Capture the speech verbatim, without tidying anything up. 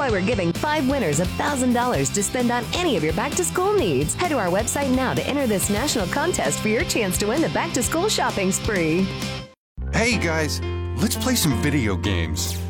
why we're giving five winners one thousand dollars to spend on any of your back-to-school needs. Head to our website now to enter this national contest for your chance to win the back-to-school shopping spree. Hey guys, let's play some video games.